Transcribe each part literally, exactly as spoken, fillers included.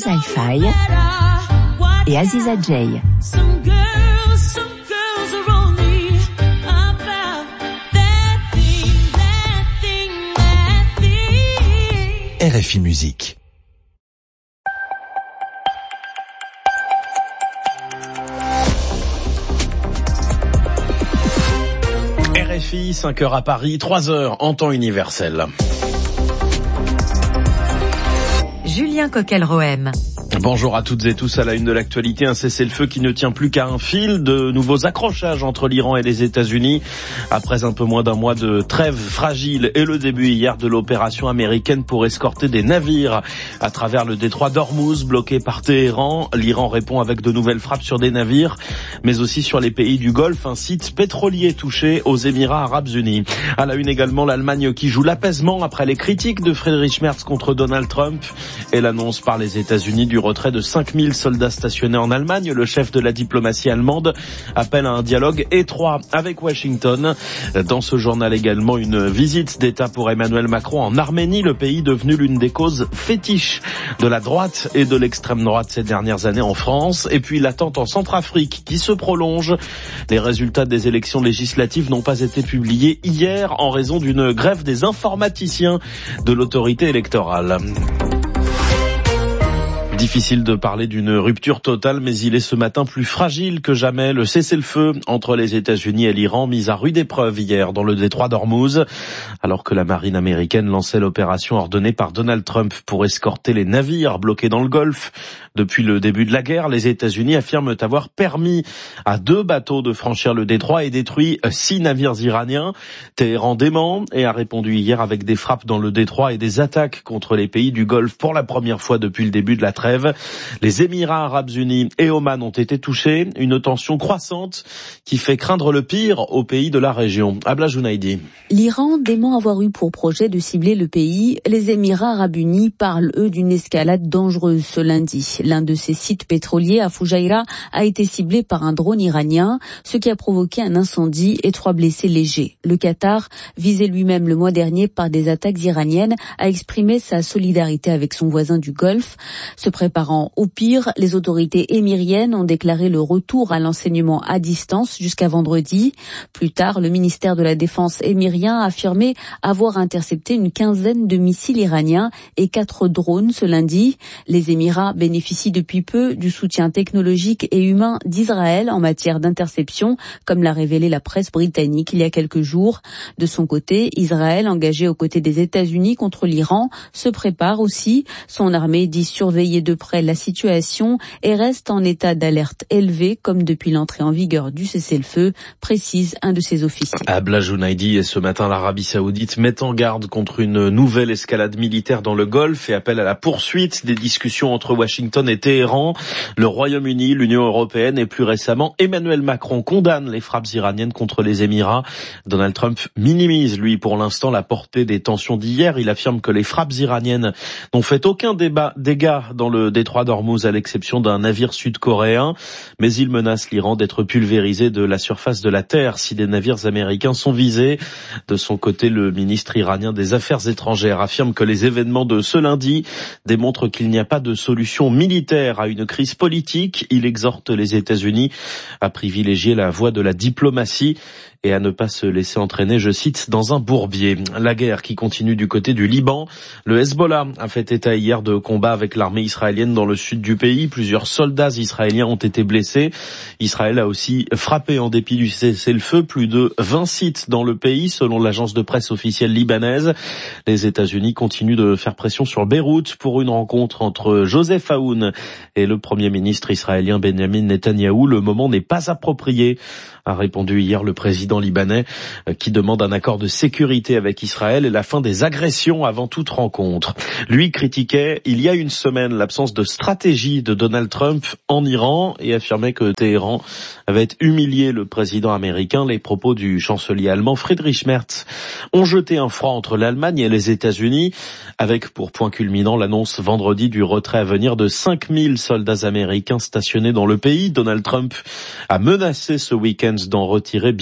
Hi-Fi et Aziza J. R F I Musique. R F I, cinq heures à Paris, trois heures en temps universel. Julien Coquel-Rohem. Bonjour à toutes et tous. À la une de l'actualité, un cessez-le-feu qui ne tient plus qu'à un fil, de nouveaux accrochages entre l'Iran et les États-Unis après un peu moins d'un mois de trêve fragile et le début hier de l'opération américaine pour escorter des navires à travers le détroit d'Ormuz bloqué par Téhéran. L'Iran répond avec de nouvelles frappes sur des navires, mais aussi sur les pays du Golfe, un site pétrolier touché aux Émirats arabes unis. À la une également, l'Allemagne qui joue l'apaisement après les critiques de Friedrich Merz contre Donald Trump et l'annonce par les États-Unis du retrait de cinq mille soldats stationnés en Allemagne. Le chef de la diplomatie allemande appelle à un dialogue étroit avec Washington. Dans ce journal également, une visite d'État pour Emmanuel Macron en Arménie, le pays devenu l'une des causes fétiches de la droite et de l'extrême droite ces dernières années en France. Et puis l'attente en Centrafrique qui se prolonge. Les résultats des élections législatives n'ont pas été publiés hier en raison d'une grève des informaticiens de l'autorité électorale. Difficile de parler d'une rupture totale, mais il est ce matin plus fragile que jamais. Le cessez-le-feu entre les États-Unis et l'Iran mis à rude épreuve hier dans le détroit d'Ormuz, alors que la marine américaine lançait l'opération ordonnée par Donald Trump pour escorter les navires bloqués dans le Golfe. Depuis le début de la guerre, les États-Unis affirment avoir permis à deux bateaux de franchir le détroit et détruit six navires iraniens. Téhéran dément et a répondu hier avec des frappes dans le détroit et des attaques contre les pays du Golfe pour la première fois depuis le début de la trêve. Les Émirats arabes unis et Oman ont été touchés, une tension croissante qui fait craindre le pire aux pays de la région. Abla Jounaidi. L'Iran dément avoir eu pour projet de cibler le pays. Les Émirats arabes unis parlent, eux, d'une escalade dangereuse ce lundi. L'un de ces sites pétroliers à Fujairah a été ciblé par un drone iranien, ce qui a provoqué un incendie et trois blessés légers. Le Qatar, visé lui-même le mois dernier par des attaques iraniennes, a exprimé sa solidarité avec son voisin du Golfe. Se préparant au pire, les autorités émiriennes ont déclaré le retour à l'enseignement à distance jusqu'à vendredi. Plus tard, le ministère de la Défense émirien a affirmé avoir intercepté une quinzaine de missiles iraniens et quatre drones ce lundi. Les Émirats bénéficient depuis peu du soutien technologique et humain d'Israël en matière d'interception, comme l'a révélé la presse britannique il y a quelques jours. De son côté, Israël, engagé aux côtés des États-Unis contre l'Iran, se prépare aussi. Son armée dit surveiller de près la situation et reste en état d'alerte élevé, comme depuis l'entrée en vigueur du cessez-le-feu, précise un de ses officiers. Abla Jounaidi, et ce matin, l'Arabie Saoudite met en garde contre une nouvelle escalade militaire dans le Golfe et appelle à la poursuite des discussions entre Washington et Téhéran. Le Royaume-Uni, l'Union européenne et plus récemment Emmanuel Macron condamnent les frappes iraniennes contre les Émirats. Donald Trump minimise, lui, pour l'instant, la portée des tensions d'hier. Il affirme que les frappes iraniennes n'ont fait aucun débat, dégât dans le détroit d'Ormuz à l'exception d'un navire sud-coréen. Mais il menace l'Iran d'être pulvérisé de la surface de la terre si des navires américains sont visés. De son côté, le ministre iranien des Affaires étrangères affirme que les événements de ce lundi démontrent qu'il n'y a pas de solution militaire à une crise politique. Il exhorte les États-Unis à privilégier la voie de la diplomatie et à ne pas se laisser entraîner, je cite, dans un bourbier. La guerre qui continue du côté du Liban. Le Hezbollah a fait état hier de combats avec l'armée israélienne dans le sud du pays. Plusieurs soldats israéliens ont été blessés. Israël a aussi frappé en dépit du cessez-le-feu plus de vingt sites dans le pays, selon l'agence de presse officielle libanaise. Les États-Unis continuent de faire pression sur Beyrouth pour une rencontre entre Joseph Aoun et le premier ministre israélien Benjamin Netanyahou. Le moment n'est pas approprié, a répondu hier le président libanais, qui demande un accord de sécurité avec Israël et la fin des agressions avant toute rencontre. Lui critiquait il y a une semaine l'absence de stratégie de Donald Trump en Iran et affirmait que Téhéran avait humilié le président américain. Les propos du chancelier allemand Friedrich Merz ont jeté un froid entre l'Allemagne et les États-Unis, avec pour point culminant l'annonce vendredi du retrait à venir de cinq mille soldats américains stationnés dans le pays. Donald Trump a menacé ce week-end d'en retirer bien davantage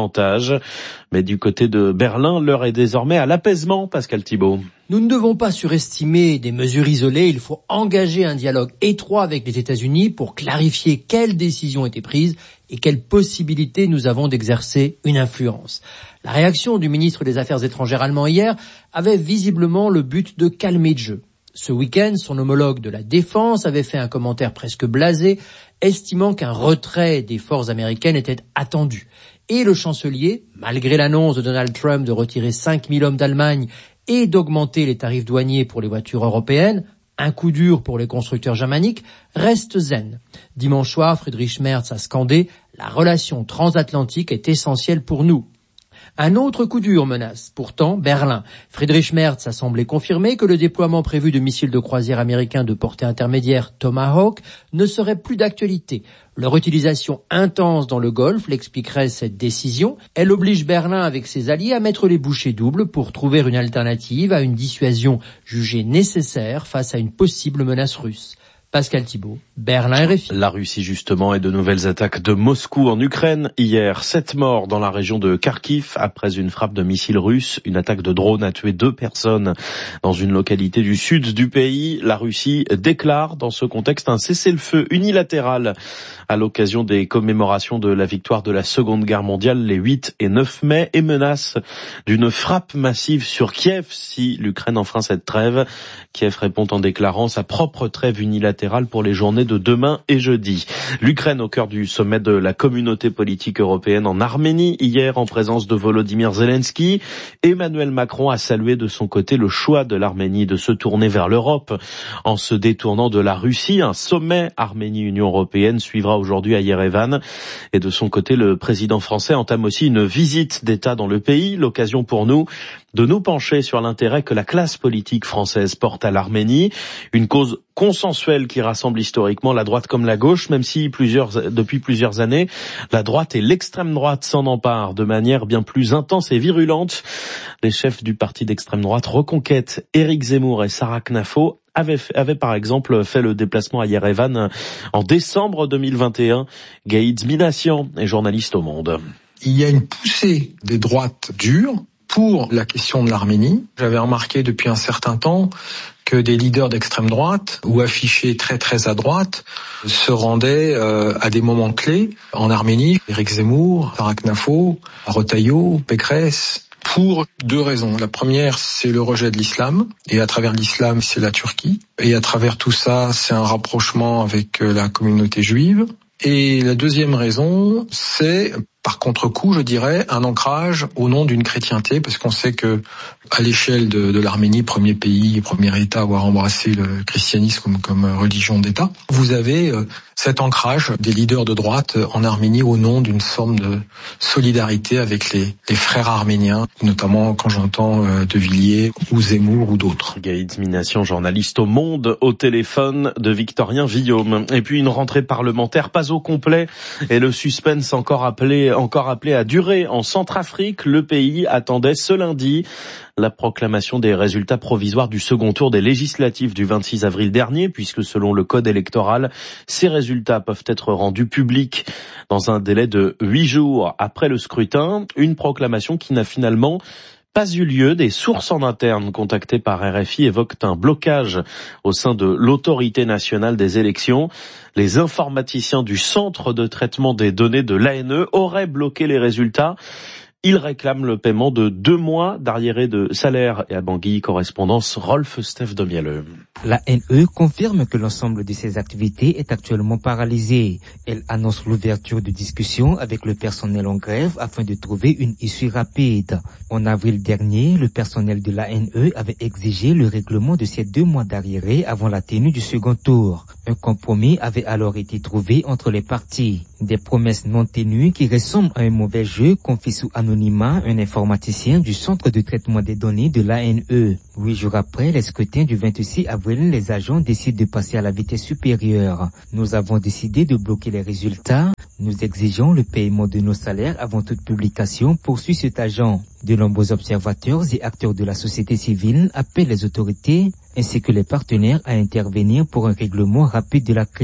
davantage. Mais du côté de Berlin, l'heure est désormais à l'apaisement, Pascal Thibault. Nous ne devons pas surestimer des mesures isolées. Il faut engager un dialogue étroit avec les États-Unis pour clarifier quelles décisions étaient prises et quelles possibilités nous avons d'exercer une influence. La réaction du ministre des Affaires étrangères allemand hier avait visiblement le but de calmer le jeu. Ce week-end, son homologue de la Défense avait fait un commentaire presque blasé, estimant qu'un retrait des forces américaines était attendu. Et le chancelier, malgré l'annonce de Donald Trump de retirer cinq mille hommes d'Allemagne et d'augmenter les tarifs douaniers pour les voitures européennes, un coup dur pour les constructeurs germaniques, reste zen. Dimanche soir, Friedrich Merz a scandé « La relation transatlantique est essentielle pour nous ». Un autre coup dur menace pourtant Berlin. Friedrich Merz a semblé confirmer que le déploiement prévu de missiles de croisière américains de portée intermédiaire Tomahawk ne serait plus d'actualité. Leur utilisation intense dans le Golfe l'expliquerait cette décision. Elle oblige Berlin avec ses alliés à mettre les bouchées doubles pour trouver une alternative à une dissuasion jugée nécessaire face à une possible menace russe. Pascal Thibault, Berlin R F I. La Russie justement et de nouvelles attaques de Moscou en Ukraine. Hier, sept morts dans la région de Kharkiv après une frappe de missiles russes. Une attaque de drone a tué deux personnes dans une localité du sud du pays. La Russie déclare dans ce contexte un cessez-le-feu unilatéral à l'occasion des commémorations de la victoire de la Seconde Guerre mondiale les huit et neuf mai et menace d'une frappe massive sur Kiev si l'Ukraine enfreint cette trêve. Kiev répond en déclarant sa propre trêve unilatérale pour les journées de demain et jeudi. L'Ukraine au cœur du sommet de la communauté politique européenne en Arménie, hier en présence de Volodymyr Zelensky. Emmanuel Macron a salué de son côté le choix de l'Arménie de se tourner vers l'Europe en se détournant de la Russie. Un sommet Arménie-Union européenne suivra aujourd'hui à Yerevan. Et de son côté, le président français entame aussi une visite d'État dans le pays. L'occasion pour nous de nous pencher sur l'intérêt que la classe politique française porte à l'Arménie. Une cause consensuelle qui rassemble historiquement la droite comme la gauche, même si plusieurs, depuis plusieurs années, la droite et l'extrême droite s'en emparent de manière bien plus intense et virulente. Les chefs du parti d'extrême droite Reconquête, Éric Zemmour et Sarah Knafo, avaient, avaient par exemple fait le déplacement à Yerevan en décembre deux mille vingt et un. Gaïd Minassian est journaliste au Monde. Il y a une poussée des droites dures pour la question de l'Arménie. J'avais remarqué depuis un certain temps que des leaders d'extrême droite ou affichés très très à droite se rendaient euh, à des moments clés en Arménie. Éric Zemmour, Sarah Knafo, Retailleau, Pécresse, pour deux raisons. La première, c'est le rejet de l'islam, et à travers l'islam, c'est la Turquie. Et à travers tout ça, c'est un rapprochement avec la communauté juive. Et la deuxième raison, c'est par contre-coup, je dirais, un ancrage au nom d'une chrétienté, parce qu'on sait que à l'échelle de, de l'Arménie, premier pays, premier État à avoir embrassé le christianisme comme, comme religion d'État, vous avez euh, cet ancrage des leaders de droite en Arménie au nom d'une forme de solidarité avec les, les frères arméniens, notamment quand j'entends euh, De Villiers ou Zemmour ou d'autres. Gaïd Minassian, journaliste au Monde, au téléphone de Victorien Villaume. Et puis une rentrée parlementaire pas au complet et le suspense encore appelé encore appelé à durer en Centrafrique. Le pays attendait ce lundi la proclamation des résultats provisoires du second tour des législatives du vingt-six avril dernier, puisque selon le code électoral, ces résultats peuvent être rendus publics dans un délai de huit jours après le scrutin. Une proclamation qui n'a finalement pas eu lieu. Des sources en interne contactées par R F I évoquent un blocage au sein de l'autorité nationale des élections. Les informaticiens du centre de traitement des données de l'A N E auraient bloqué les résultats. Ils réclament le paiement de deux mois d'arriérés de salaire. Et à Bangui, correspondance Rolf Steph de Mielleux. La N E confirme que l'ensemble de ses activités est actuellement paralysé. Elle annonce l'ouverture de discussions avec le personnel en grève afin de trouver une issue rapide. En avril dernier, le personnel de la N E avait exigé le règlement de ces deux mois d'arriérés avant la tenue du second tour. Un compromis avait alors été trouvé entre les parties. Des promesses non tenues qui ressemblent à un mauvais jeu confie sous anonymat un informaticien du centre de traitement des données de l'A N E. Huit jours après les scrutins du vingt-six avril, les agents décident de passer à la vitesse supérieure. Nous avons décidé de bloquer les résultats. Nous exigeons le paiement de nos salaires avant toute publication, poursuit cet agent. De nombreux observateurs et acteurs de la société civile appellent les autorités ainsi que les partenaires à intervenir pour un règlement rapide de la crise.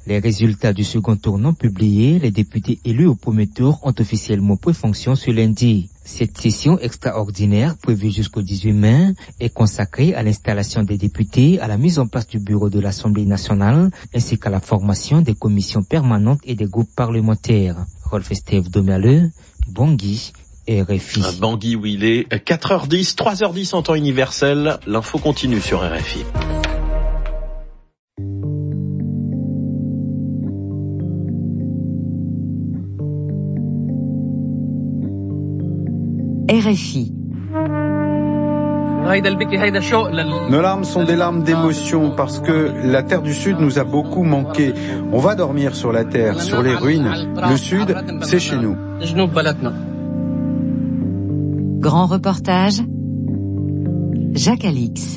Les résultats du second tour non publiés, les députés élus au premier tour ont officiellement pris fonction ce lundi. Cette session extraordinaire, prévue jusqu'au dix-huit mai, est consacrée à l'installation des députés, à la mise en place du bureau de l'Assemblée nationale, ainsi qu'à la formation des commissions permanentes et des groupes parlementaires. Rolf Esteve Domialeux, Bangui, R F I. Bangui où il est quatre heures dix, trois heures dix en temps universel. L'info continue sur R F I. R F I. Nos larmes sont des larmes d'émotion parce que la terre du Sud nous a beaucoup manqué. On va dormir sur la terre, sur les ruines. Le Sud, c'est chez nous. Grand reportage, Jacques Alix.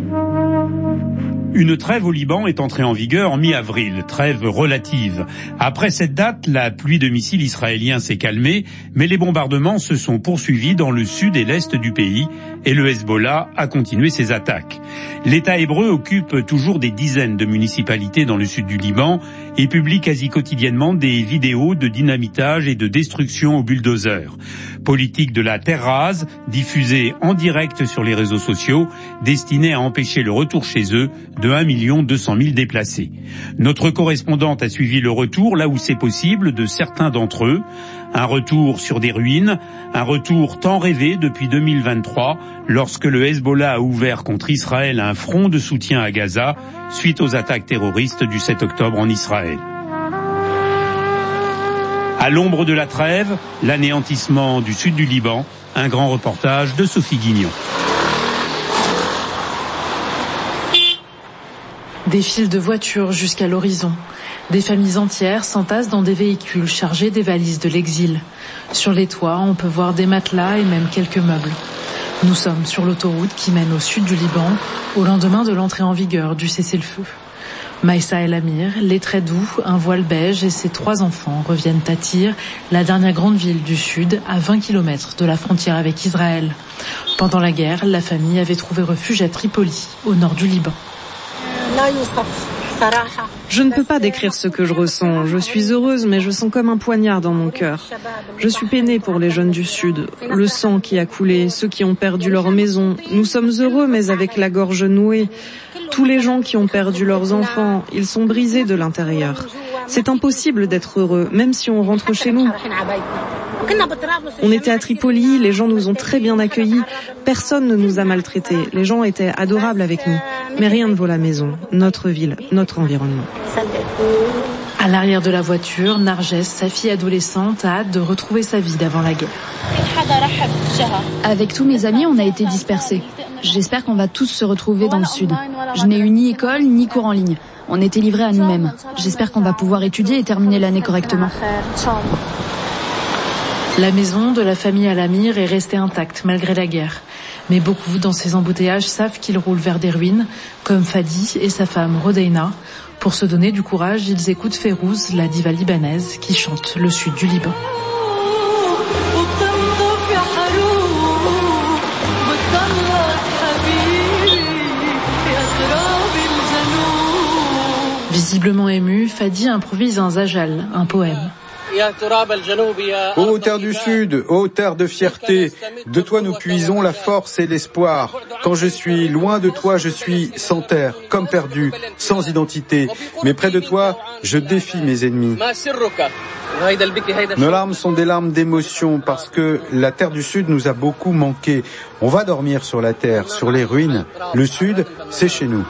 Une trêve au Liban est entrée en vigueur en mi-avril, trêve relative. Après cette date, la pluie de missiles israéliens s'est calmée, mais les bombardements se sont poursuivis dans le sud et l'est du pays, et le Hezbollah a continué ses attaques. L'État hébreu occupe toujours des dizaines de municipalités dans le sud du Liban et publie quasi quotidiennement des vidéos de dynamitage et de destruction au bulldozer. Politique de la terre rase, diffusée en direct sur les réseaux sociaux, destinée à empêcher le retour chez eux de un million deux cent mille déplacés. Notre correspondante a suivi le retour, là où c'est possible, de certains d'entre eux. Un retour sur des ruines, un retour tant rêvé depuis deux mille vingt-trois, lorsque le Hezbollah a ouvert contre Israël un front de soutien à Gaza, suite aux attaques terroristes du sept octobre en Israël. À l'ombre de la trêve, l'anéantissement du sud du Liban, un grand reportage de Sophie Guignon. Des files de voitures jusqu'à l'horizon. Des familles entières s'entassent dans des véhicules chargés des valises de l'exil. Sur les toits, on peut voir des matelas et même quelques meubles. Nous sommes sur l'autoroute qui mène au sud du Liban, au lendemain de l'entrée en vigueur du cessez-le-feu. Maïssa El Amir, les traits doux, un voile beige et ses trois enfants reviennent à Tyr, la dernière grande ville du sud, à vingt kilomètres de la frontière avec Israël. Pendant la guerre, la famille avait trouvé refuge à Tripoli, au nord du Liban. Je ne peux pas décrire ce que je ressens. Je suis heureuse, mais je sens comme un poignard dans mon cœur. Je suis peinée pour les jeunes du Sud. Le sang qui a coulé, ceux qui ont perdu leur maison. Nous sommes heureux, mais avec la gorge nouée. Tous les gens qui ont perdu leurs enfants, ils sont brisés de l'intérieur. C'est impossible d'être heureux, même si on rentre chez nous. On était à Tripoli, les gens nous ont très bien accueillis, personne ne nous a maltraités, les gens étaient adorables avec nous. Mais rien ne vaut la maison, notre ville, notre environnement. À l'arrière de la voiture, Narges, sa fille adolescente, a hâte de retrouver sa vie d'avant la guerre. Avec tous mes amis, on a été dispersés. J'espère qu'on va tous se retrouver dans le sud. Je n'ai eu ni école, ni cours en ligne. On était livrés à nous-mêmes. J'espère qu'on va pouvoir étudier et terminer l'année correctement. La maison de la famille Al-Amir est restée intacte malgré la guerre. Mais beaucoup dans ces embouteillages savent qu'ils roulent vers des ruines, comme Fadi et sa femme Rodeina. Pour se donner du courage, ils écoutent Férouz, la diva libanaise, qui chante le sud du Liban. Visiblement ému, Fadi improvise un zajal, un poème. Ô terre du Sud, ô terre de fierté, de toi nous puisons la force et l'espoir. Quand je suis loin de toi, je suis sans terre, comme perdu, sans identité. Mais près de toi, je défie mes ennemis. Nos larmes sont des larmes d'émotion parce que la terre du Sud nous a beaucoup manqué. On va dormir sur la terre, sur les ruines. Le Sud, c'est chez nous.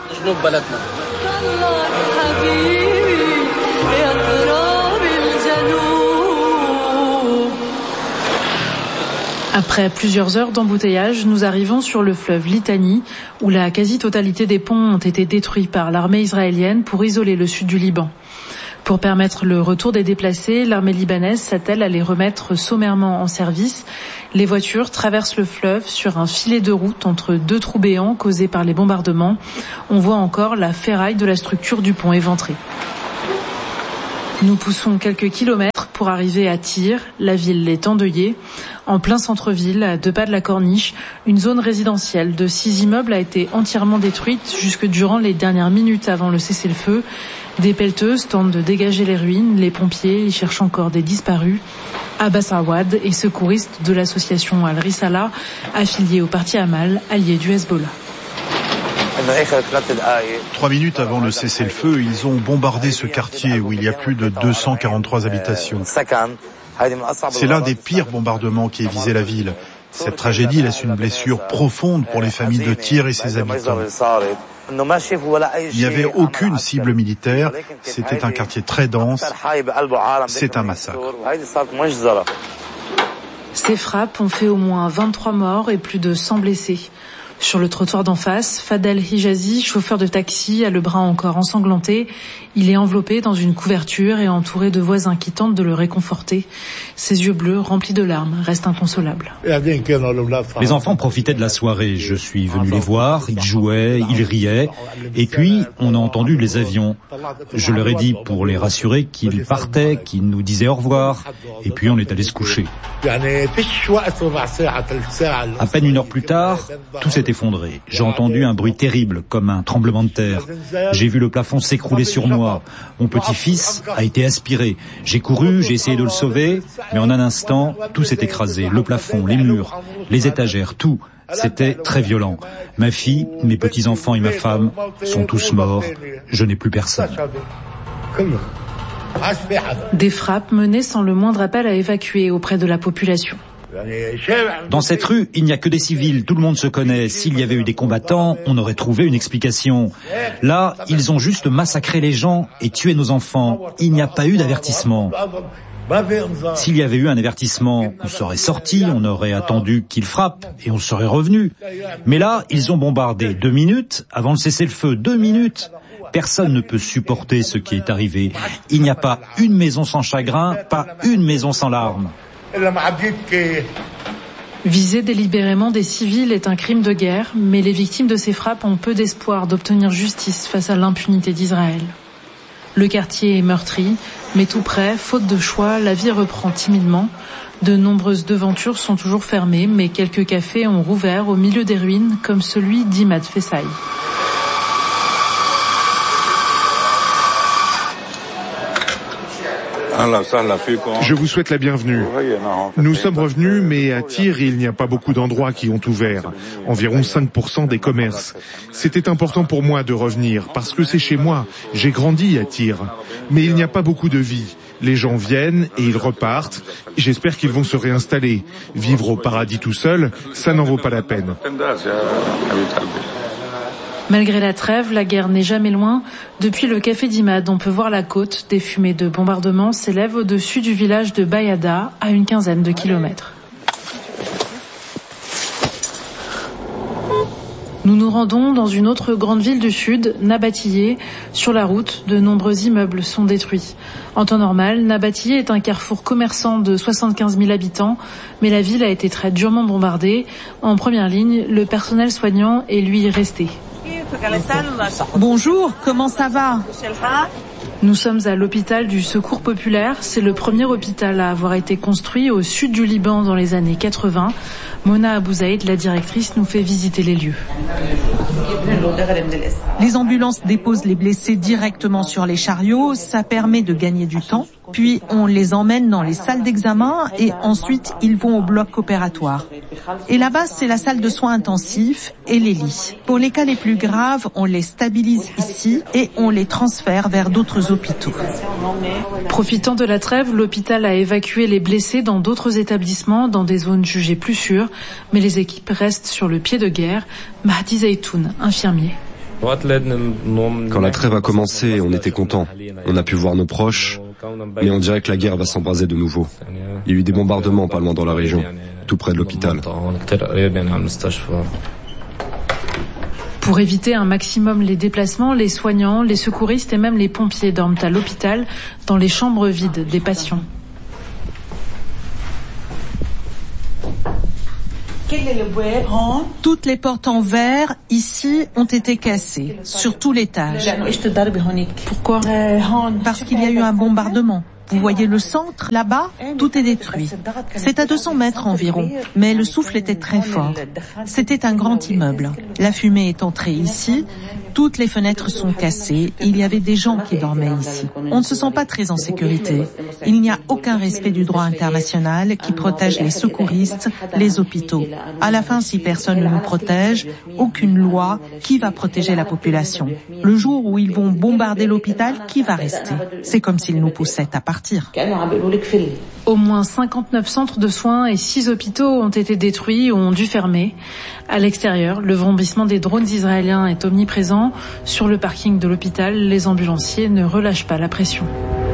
Après plusieurs heures d'embouteillage, nous arrivons sur le fleuve Litani, où la quasi-totalité des ponts ont été détruits par l'armée israélienne pour isoler le sud du Liban. Pour permettre le retour des déplacés, l'armée libanaise s'attelle à les remettre sommairement en service. Les voitures traversent le fleuve sur un filet de route entre deux trous béants causés par les bombardements. On voit encore la ferraille de la structure du pont éventré. Nous poussons quelques kilomètres pour arriver à Tyr. La ville est endeuillée. En plein centre-ville, à deux pas de la corniche, une zone résidentielle de six immeubles a été entièrement détruite jusque durant les dernières minutes avant le cessez-le-feu. Des pelleteuses tentent de dégager les ruines, les pompiers y cherchent encore des disparus. Abbas Awad est secouriste de l'association Al-Risala, affiliée au parti Amal, allié du Hezbollah. Trois minutes avant le cessez-le-feu, ils ont bombardé ce quartier où il y a plus de deux cent quarante-trois habitations. C'est l'un des pires bombardements qui ait visé la ville. Cette tragédie laisse une blessure profonde pour les familles de Tyr et ses habitants. Il n'y avait aucune cible militaire, c'était un quartier très dense, c'est un massacre. Ces frappes ont fait au moins vingt-trois morts et plus de cent blessés. Sur le trottoir d'en face, Fadel Hijazi, chauffeur de taxi, a le bras encore ensanglanté. Il est enveloppé dans une couverture et entouré de voisins qui tentent de le réconforter. Ses yeux bleus, remplis de larmes, restent inconsolables. Les enfants profitaient de la soirée. Je suis venu les voir, ils jouaient, ils riaient. Et puis, on a entendu les avions. Je leur ai dit pour les rassurer qu'ils partaient, qu'ils nous disaient au revoir. Et puis, on est allé se coucher. À peine une heure plus tard, tout s'est effondré. J'ai entendu un bruit terrible, comme un tremblement de terre. J'ai vu le plafond s'écrouler sur moi. Mon petit-fils a été aspiré. J'ai couru, j'ai essayé de le sauver, mais en un instant, tout s'est écrasé. Le plafond, les murs, les étagères, tout. C'était très violent. Ma fille, mes petits-enfants et ma femme sont tous morts. Je n'ai plus personne. Des frappes menées sans le moindre appel à évacuer auprès de la population. Dans cette rue, il n'y a que des civils, tout le monde se connaît. S'il y avait eu des combattants, on aurait trouvé une explication. Là, ils ont juste massacré les gens et tué nos enfants. Il n'y a pas eu d'avertissement. S'il y avait eu un avertissement, on serait sorti, on aurait attendu qu'ils frappent et on serait revenu. Mais là, ils ont bombardé deux minutes avant le cessez-le-feu, deux minutes. Personne ne peut supporter ce qui est arrivé. Il n'y a pas une maison sans chagrin, pas une maison sans larmes. Viser délibérément des civils est un crime de guerre, mais les victimes de ces frappes ont peu d'espoir d'obtenir justice face à l'impunité d'Israël. Le quartier est meurtri, mais tout près, faute de choix, la vie reprend timidement. De nombreuses devantures sont toujours fermées, mais quelques cafés ont rouvert au milieu des ruines, comme celui d'Imad Fessaï. Je vous souhaite la bienvenue. Nous sommes revenus, mais à Tyr, il n'y a pas beaucoup d'endroits qui ont ouvert. Environ cinq pour cent des commerces. C'était important pour moi de revenir, parce que c'est chez moi. J'ai grandi à Tyr. Mais il n'y a pas beaucoup de vie. Les gens viennent et ils repartent. J'espère qu'ils vont se réinstaller. Vivre au paradis tout seul, ça n'en vaut pas la peine. Malgré la trêve, la guerre n'est jamais loin. Depuis le café d'Imad, on peut voir la côte. Des fumées de bombardements s'élèvent au-dessus du village de Bayada, à une quinzaine de kilomètres. Nous nous rendons dans une autre grande ville du sud, Nabatillé. Sur la route, de nombreux immeubles sont détruits. En temps normal, Nabatillé est un carrefour commerçant de soixante-quinze mille habitants, mais la ville a été très durement bombardée. En première ligne, le personnel soignant est lui resté. Bonjour, comment ça va? Nous sommes à l'hôpital du Secours populaire. C'est le premier hôpital à avoir été construit au sud du Liban dans les années quatre-vingts. Mona Abouzaïd, la directrice, nous fait visiter les lieux. Les ambulances déposent les blessés directement sur les chariots. Ça permet de gagner du temps. Puis on les emmène dans les salles d'examen et ensuite ils vont au bloc opératoire. Et là-bas, c'est la salle de soins intensifs et les lits. Pour les cas les plus graves, on les stabilise ici et on les transfère vers d'autres hôpitaux. Profitant de la trêve, l'hôpital a évacué les blessés dans d'autres établissements, dans des zones jugées plus sûres. Mais les équipes restent sur le pied de guerre. Mahdi Zaytoun, infirmier. Quand la trêve a commencé, on était contents. On a pu voir nos proches, mais on dirait que la guerre va s'embraser de nouveau. Il y a eu des bombardements pas loin dans la région, tout près de l'hôpital. Pour éviter un maximum les déplacements, les soignants, les secouristes et même les pompiers dorment à l'hôpital, dans les chambres vides des patients. Toutes les portes en verre ici ont été cassées, sur tout l'étage. Pourquoi? Parce qu'il y a eu un bombardement. Vous voyez le centre, là-bas, tout est détruit. C'est à deux cents mètres environ, mais le souffle était très fort. C'était un grand immeuble. La fumée est entrée ici Toutes les fenêtres sont cassées. Il y avait des gens qui dormaient ici. On ne se sent pas très en sécurité. Il n'y a aucun respect du droit international qui protège les secouristes, les hôpitaux. À la fin, si personne ne nous protège, aucune loi, qui va protéger la population? Le jour où ils vont bombarder l'hôpital, qui va rester? C'est comme s'ils nous poussaient à partir. Au moins cinquante-neuf centres de soins et six hôpitaux ont été détruits ou ont dû fermer. À l'extérieur, le vrombissement des drones israéliens est omniprésent. Sur le parking de l'hôpital, les ambulanciers ne relâchent pas la pression.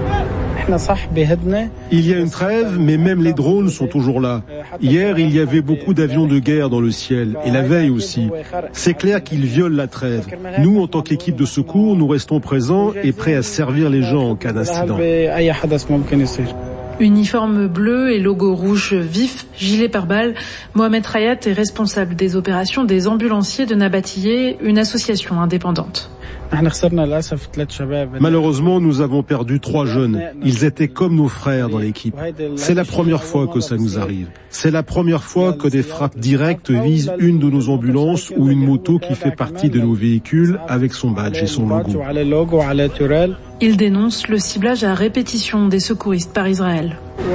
Il y a une trêve, mais même les drones sont toujours là. Hier, il y avait beaucoup d'avions de guerre dans le ciel, et la veille aussi. C'est clair qu'ils violent la trêve. Nous, en tant qu'équipe de secours, nous restons présents et prêts à servir les gens en cas d'incident. Uniforme bleu et logo rouge vif, gilet pare-balles, Mohamed Rayat est responsable des opérations des ambulanciers de Nabatillé, une association indépendante. Malheureusement, nous avons perdu trois jeunes. Ils étaient comme nos frères dans l'équipe. C'est la première fois que ça nous arrive. C'est la première fois que des frappes directes visent une de nos ambulances ou une moto qui fait partie de nos véhicules avec son badge et son logo. Il dénonce le ciblage à répétition des secouristes par Israël.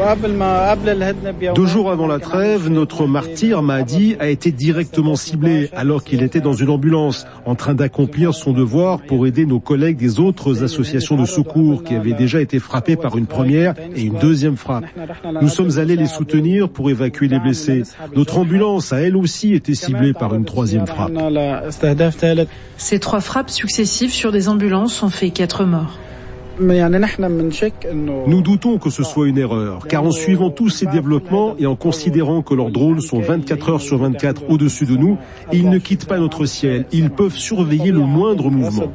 Deux jours avant la trêve, notre martyr Mahdi a été directement ciblé alors qu'il était dans une ambulance en train d'accomplir son devoir pour aider nos collègues des autres associations de secours qui avaient déjà été frappés par une première et une deuxième frappe. Nous sommes allés les soutenir pour évacuer les blessés. Notre ambulance a elle aussi été ciblée par une troisième frappe. Ces trois frappes successives sur des ambulances ont fait quatre morts. Nous doutons que ce soit une erreur, car en suivant tous ces développements et en considérant que leurs drones sont vingt-quatre heures sur vingt-quatre au-dessus de nous, ils ne quittent pas notre ciel, ils peuvent surveiller le moindre mouvement.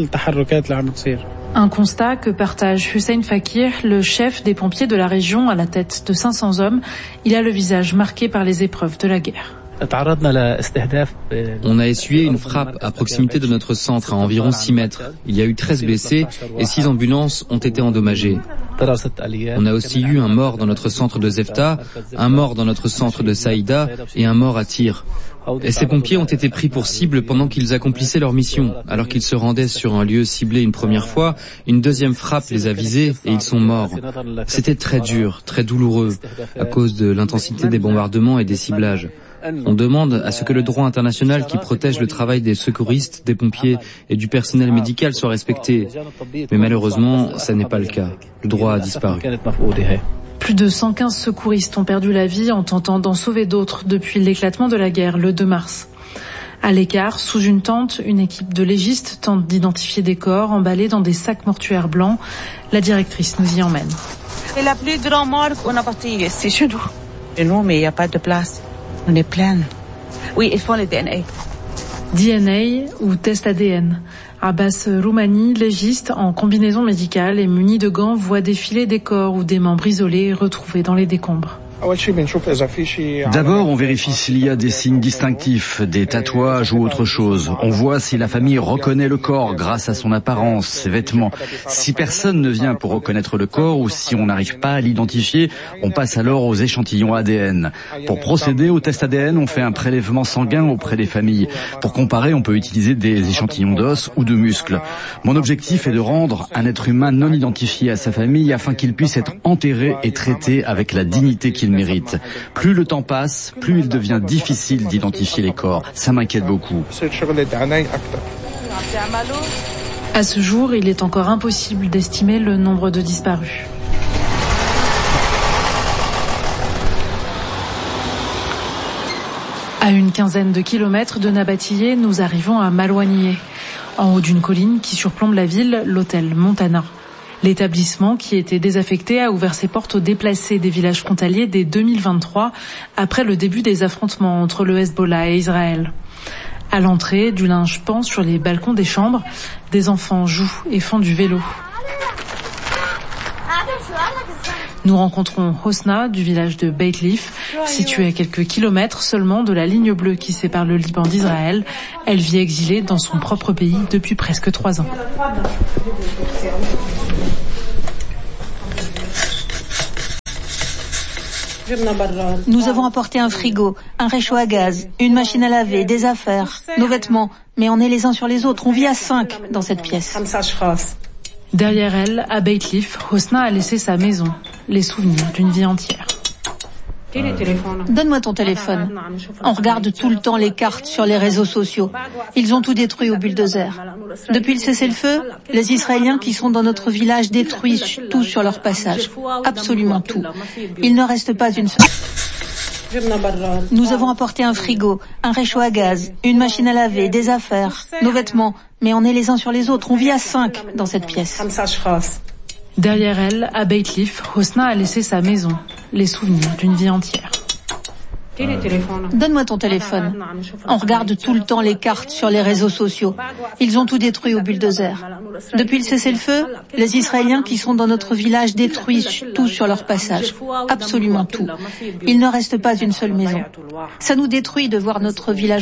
Un constat que partage Hussein Fakir, le chef des pompiers de la région à la tête de cinq cents hommes. Il a le visage marqué par les épreuves de la guerre. On a essuyé une frappe à proximité de notre centre, à environ six mètres. Il y a eu treize blessés et six ambulances ont été endommagées. On a aussi eu un mort dans notre centre de Zefta, un mort dans notre centre de Saïda et un mort à Tyr. Et ces pompiers ont été pris pour cible pendant qu'ils accomplissaient leur mission. Alors qu'ils se rendaient sur un lieu ciblé une première fois, une deuxième frappe les a visés et ils sont morts. C'était très dur, très douloureux, à cause de l'intensité des bombardements et des ciblages. On demande à ce que le droit international qui protège le travail des secouristes, des pompiers et du personnel médical soit respecté. Mais malheureusement, ça n'est pas le cas. Le droit a disparu. Plus de cent quinze secouristes ont perdu la vie en tentant d'en sauver d'autres depuis l'éclatement de la guerre le deux mars. À l'écart, sous une tente, une équipe de légistes tente d'identifier des corps emballés dans des sacs mortuaires blancs. La directrice nous y emmène. C'est la plus grande morgue qu'on a partie, c'est chez nous. Et non, mais il n'y a pas de place. On est plein. Oui, ils font le D N A. D N A ou test A D N. Abbas Roumani, légiste en combinaison médicale et muni de gants, voit défiler des corps ou des membres isolés retrouvés dans les décombres. D'abord, on vérifie s'il y a des signes distinctifs, des tatouages ou autre chose. On voit si la famille reconnaît le corps grâce à son apparence, ses vêtements. Si personne ne vient pour reconnaître le corps ou si on n'arrive pas à l'identifier, on passe alors aux échantillons A D N. Pour procéder au test A D N, on fait un prélèvement sanguin auprès des familles. Pour comparer, on peut utiliser des échantillons d'os ou de muscles. Mon objectif est de rendre un être humain non identifié à sa famille afin qu'il puisse être enterré et traité avec la dignité qu'il mérite. Plus le temps passe, plus il devient difficile d'identifier les corps. Ça m'inquiète beaucoup. À ce jour, il est encore impossible d'estimer le nombre de disparus. À une quinzaine de kilomètres de Nabatillé, nous arrivons à Malouanié. En haut d'une colline qui surplombe la ville, l'hôtel Montana. L'établissement, qui était désaffecté, a ouvert ses portes aux déplacés des villages frontaliers dès deux mille vingt-trois, après le début des affrontements entre le Hezbollah et Israël. À l'entrée, du linge pend sur les balcons des chambres. Des enfants jouent et font du vélo. Nous rencontrons Hosna du village de Beit Lif, situé à quelques kilomètres seulement de la ligne bleue qui sépare le Liban d'Israël. Elle vit exilée dans son propre pays depuis presque trois ans. Nous avons apporté un frigo, un réchaud à gaz, une machine à laver, des affaires, nos vêtements, mais on est les uns sur les autres. On vit à cinq dans cette pièce. Derrière elle, à Beit Lif, Hosna a laissé sa maison, les souvenirs d'une vie entière. Donne-moi ton téléphone. On regarde tout le temps les cartes sur les réseaux sociaux. Ils ont tout détruit au bulldozer. Depuis le cessez-le-feu, les Israéliens qui sont dans notre village détruisent tout sur leur passage. Absolument tout. Il ne reste pas une seule. Nous avons apporté un frigo, un réchaud à gaz, une machine à laver, des affaires, nos vêtements, mais on est les uns sur les autres. On vit à cinq dans cette pièce. Derrière elle, à Beit Lif, Hosna a laissé sa maison, les souvenirs d'une vie entière. Donne-moi ton téléphone. On regarde tout le temps les cartes sur les réseaux sociaux. Ils ont tout détruit au bulldozer. Depuis le cessez-le-feu, les Israéliens qui sont dans notre village détruisent tout sur leur passage. Absolument tout. Il ne reste pas une seule maison. Ça nous détruit de voir notre village